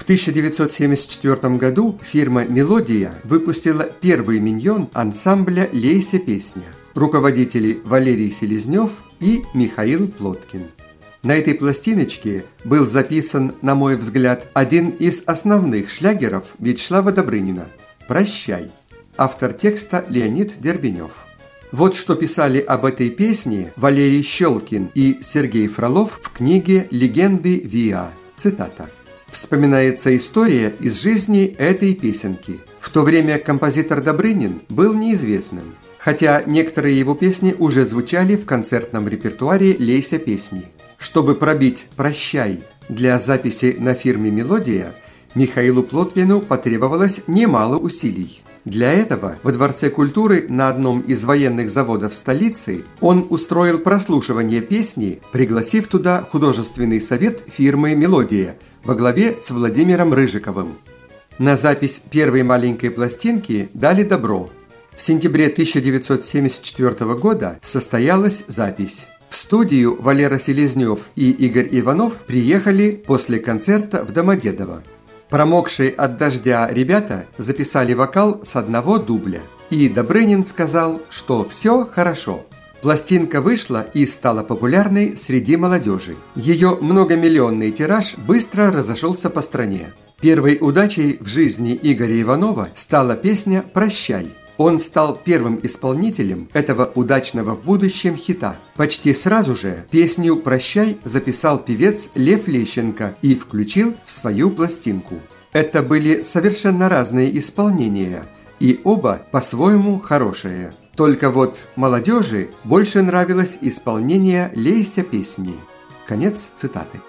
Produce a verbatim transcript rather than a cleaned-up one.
тысяча девятьсот семьдесят четвёртом году фирма «Мелодия» выпустила первый миньон ансамбля «Лейся песня». Руководители Валерий Селезнев и Михаил Плоткин. На этой пластиночке был записан, на мой взгляд, один из основных шлягеров Вячеслава Добрынина «Прощай». Автор текста Леонид Дербенев. Вот что писали об этой песне Валерий Щелкин и Сергей Фролов в книге «Легенды ВИА». Цитата. Вспоминается история из жизни этой песенки. В то время композитор Добрынин был неизвестным, хотя некоторые его песни уже звучали в концертном репертуаре «Лейся песни». Чтобы пробить «Прощай» для записи на фирме «Мелодия», Михаилу Плоткину потребовалось немало усилий. Для этого во Дворце культуры на одном из военных заводов столицы он устроил прослушивание песни, пригласив туда художественный совет фирмы «Мелодия» во главе с Владимиром Рыжиковым. На запись первой маленькой пластинки дали добро. В сентябре тысяча девятьсот семьдесят четвёртого года состоялась запись. В студию Валера Селезнев и Игорь Иванов приехали после концерта в Домодедово. Промокшие от дождя ребята записали вокал с одного дубля. И Добрынин сказал, что все хорошо. Пластинка вышла и стала популярной среди молодежи. Ее многомиллионный тираж быстро разошелся по стране. Первой удачей в жизни Игоря Иванова стала песня «Прощай». Он стал первым исполнителем этого удачного в будущем хита. Почти сразу же песню «Прощай» записал певец Лев Лещенко и включил в свою пластинку. Это были совершенно разные исполнения, и оба по-своему хорошие. Только вот молодежи больше нравилось исполнение «Лейся песни». Конец цитаты.